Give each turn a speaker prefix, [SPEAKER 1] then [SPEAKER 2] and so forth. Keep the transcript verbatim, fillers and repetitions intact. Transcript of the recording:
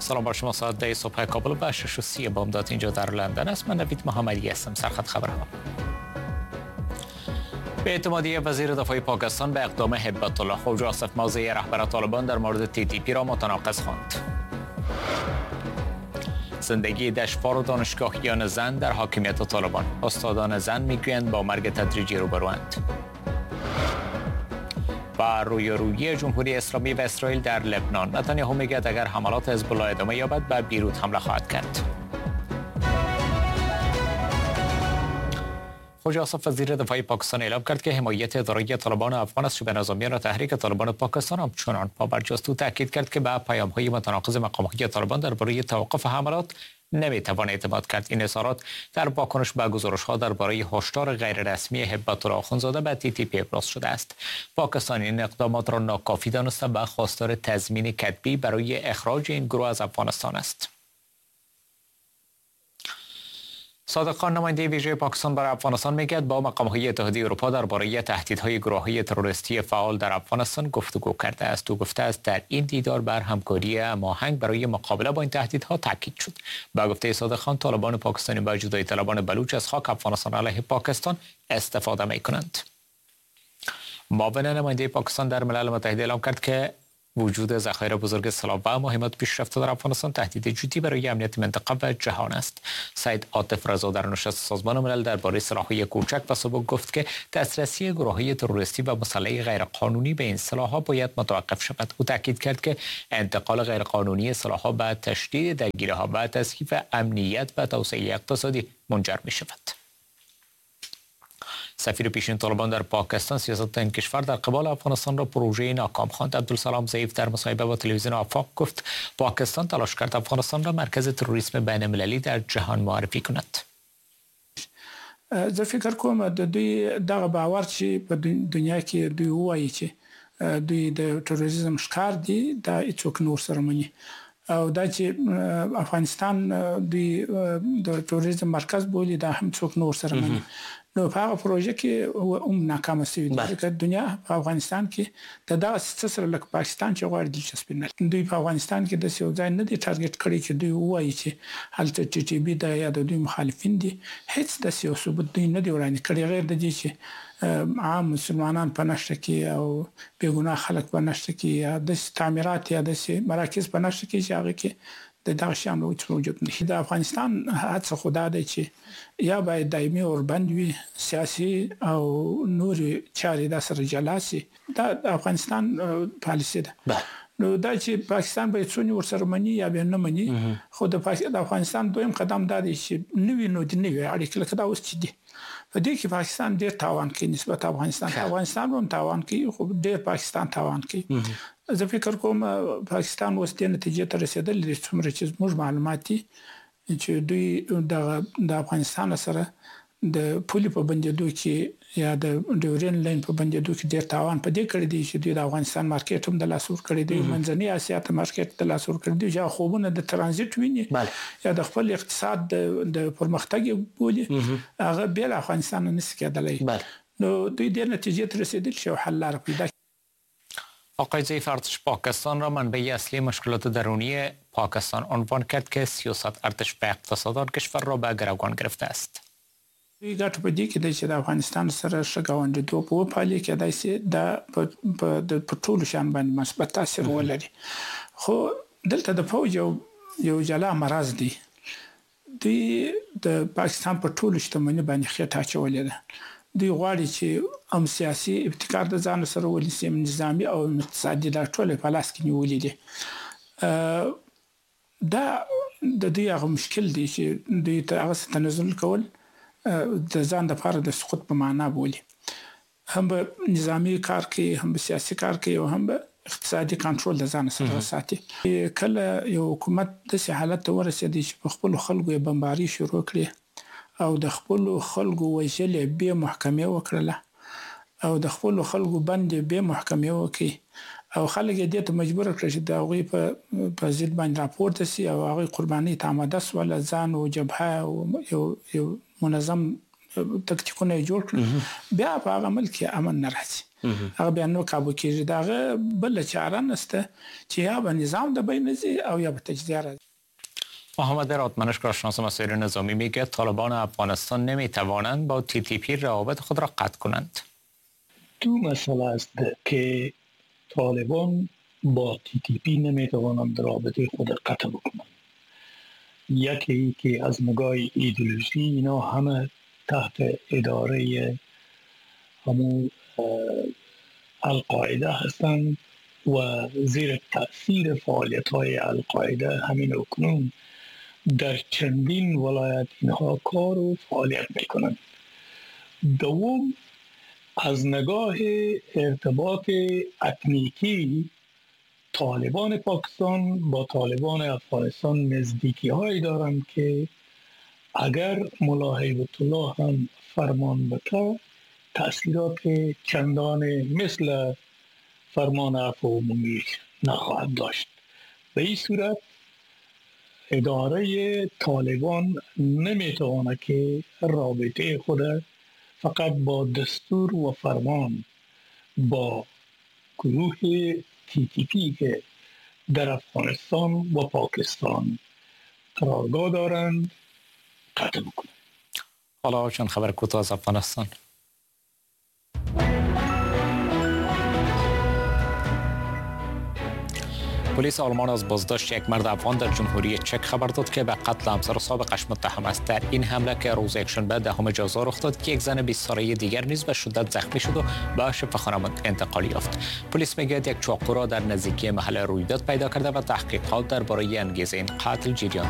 [SPEAKER 1] سلام بر شما. ساعت ده صبح کابل و شش و سی بامداد اینجا در لندن است. من نوید محمدی هستم. سرخط خبرها. به اعتمادی وزیر دفاع پاکستان به اقدام هیبت الله خواجه آصف موضع رهبر طالبان در مورد تی تی پی را متناقض خواند. زندگی دشوار و دانشگاهیان زن در حاکمیت طالبان. استادان زن میگویند با مرگ تدریجی روبروند. و رویارویی جمهوری اسلامی و اسرائیل در لبنان. نتانیاهو میگوید اگر حملات حزب الله ادامه یابد به بیروت حمله خواهد کرد. خواجه آصف وزیر دفاع پاکستان اعلام کرد که حمایت اداره طالبان افغان از شبه نظامیان تحریک طالبان پاکستان همچنان پابرجاست. او تاکید کرد که به پیام‌های متناقض مقام‌های طالبان درباره توقف حملات نمیتوان اعتماد کرد. این اظهارات در واکنش به گزارش‌ها درباره هشدار غیررسمی هیبت الله اخوندزاده به تی تی پی ابراز شده است. پاکستان این اقدامات را ناکافی دانسته و خواستار تضمین کتبی برای اخراج این گروه از افغانستان است. صادق خان نماینده ویژه پاکستان برای افغانستان میگوید با مقام‌های اتحادیه اروپا درباره تهدیدهای گروه‌های تروریستی فعال در افغانستان گفتگو کرده است. او گفته است در این دیدار بر همکاری هماهنگ برای مقابله با این تهدیدها تاکید شد. با گفته صادق خان طالبان پاکستانی با جدایی طلبان بلوچ از خاک افغانستان علیه پاکستان استفاده می‌کنند. معاون نماینده پاکستان در ملل متحد اعلام کرد که وجود ذخایر بزرگ سلاح و مهمات پیشرفته در افغانستان تهدید جدی برای امنیت منطقه و جهان است. سید عاطف رضا در نشست سازمان ملل درباره سلاح‌های کوچک و سبک گفت که دسترسی گروه‌های تروریستی و مسلح غیرقانونی به این سلاح‌ها باید متوقف شود. او تاکید کرد که انتقال غیرقانونی سلاح‌ها به تشدید درگیری‌ها و تضعیف امنیت و توسعه اقتصادی منجر می‌شود. سفیر پیشین طالبان در پاکستان سیاست این کشور در قبال افغانستان را پروژه ناکام خواند. عبدالسلام ضعیف در مصاحبه با تلویزیون آفاق گفت پاکستان تلاش کرد افغانستان را مرکز تروریسم بین المللی در جهان معرفی کند.
[SPEAKER 2] زه فکر کوم د دوی دغه باور چې په دنیا کې دوی وایي چې دوی د تروریزم ښکار دي دا هیڅوک نور سره مني او دا چې افغانستان دوی د تروریزم مرکز بولي دا هم څوک نور سره مني. نو په هغه پروژه کې هم ناکام شوی دی چې دنیا په افغانستان کې د دغه سره لکه پاکستان چې غواړي دلچسپي نه لري. دوی په افغانستان کې د یو ځای نه دي ټارګټ کړی چې دوی وایي چې هلته ټي ټي بي د یا د دوی مخالفین دي. هیڅ د یو ثبوت دوی نه دی وړاندې کړی غیر د دې چې عام مسلمانان په نشته کې او بیګناه خلک په نشته کې یا د تعمیرات یا د مراکز په نشته کې چې هغه کې د دغه شیانو موجود نه. د افغانستان هڅه خدا دی چې یا باید دایمي اور بند وي سیاسي او نور چارې د سره جلا سي. دا د افغانستان پالیسي ده. نو دا چې پاکستان به څونی ورسره مني یا به نه مني خو د افغانستان دویم قدم دا دی چې نوی نو د نوی اړیکې لکه دا اوس چې دي په دې کې پاکستان ډیر تاوان کوي نسبت افغانستان. افغانستان هم تاوان کوي خو ډیر پاکستان تاوان کوي. زه فکر کوم پاکستان اوس د نتیجې ته رسیدلی دی څومره چې موږ معلومات دي چې دوی د افغانستان سره د پولي په بندیدو کې یا د ډیورین لاین په بندیدو کې ډیر تاوان په دې کړی دی چې دوی د افغانستان مارکیټ هم د لاسور کړی دی منځنۍ اسیا ته مارکیټ د لاسور کړی دی چې خوبونه د ترانزیت ویني یا د خپل اقتصاد د پرمختګ بولی هغه بیل افغانستان نه سکیدلی. نو دوی د نتیجې ته رسیدل چې حل لاره پیدا.
[SPEAKER 1] آقای ضعیف ارتش پاکستان را منبع اصلی مشکلات درونی پاکستان عنوان کرد که سیاست ارتش به اقتصادات کشور را به گروگان گرفته است.
[SPEAKER 2] دوی ګټه په دې کې دی چې د افغانستان سره ښه ګاونډیتوب وپالي کېدای شي دا په ټولو شیانو باندې مثبت تاثیر ولري. خو دلته د فوج یو جلا مرض دی. دوی د پاکستان په ټولو شتمنۍ باندې خېټه اچولې ده. دوی غواړي چې هم سیاسي ابتکار د ځان سره ولسي نظامی او اقتصادي د ټولو په لاس کې نیولې دي. دا د دوی هغه مشکل دی چې دوی ته هغه تنزل کول د ځان د لپاره د سقوط په معنا بولي. هم به نظامی کار کوي هم به سیاسي کار کوي او هم به اقتصادي کنټرول د ځان سره ساتي. کله یو حکومت د سه حالت ته ورسېدي چې په خپل خلکو یې بمباري شروع کړي او د خپل خلکو وژلې به محکمه وکړه او د خپل خلکو باندې به محکمه وکړي او خلک دې ته مجبور کړي چې دا غوي په په ضد باندې راپورته سي او هغه قرباني ته آماده سول ځان او جبهه او یو یو منظم تکتیکونه جوړ کړ بیا په هغه عمل کې امن نه راځي هغه بیا نو کابو کېږي داغه بل چاره نسته چې یا به نظام د بینزی او یا به تجزیه راځي.
[SPEAKER 1] محمد رادمنش کارشناس مسائل نظامی میگه طالبان افغانستان نمیتوانند با تی تی پی روابط خود را قطع کنند.
[SPEAKER 3] دو مسئله است که طالبان با تی تی پی نمیتوانند رابطه خود قطع بکنند. یکی که از نگاه ایدئولوژی اینا همه تحت اداره همون القاعده هستند و زیر تأثیر فعالیت های القاعده همین اکنون در چندین ولایت اینها کار و فعالیت میکنند. دوم از نگاه ارتباط اتنیکی طالبان پاکستان با طالبان افغانستان نزدیکی هایی دارند که اگر ملا هیبت الله هم فرمان بده تأثیرات چندان مثل فرمان عفو عمومی نخواهد داشت. به این صورت اداره طالبان نمیتواند که رابطه خود فقط با دستور و فرمان با گروه تی تی پی که در افغانستان و پاکستان قرارگاه دارند قطع بکنند.
[SPEAKER 1] حالا چند خبر کوتاه از افغانستان. پلیس آلمان از بازداشت یک مرد افغان در جمهوری چک خبر داد که به قتل همسر سابقش متهم است. در این حمله که روز یکشنبه دهم ژانویه رخ داد که یک زن بیست ساله دیگر نیز به شدت زخمی شد و به شفاخانه انتقال یافت. پلیس میگوید یک چاقو را در نزدیکی محل رویداد پیدا کرده و تحقیقات درباره انگیزه این قتل جریان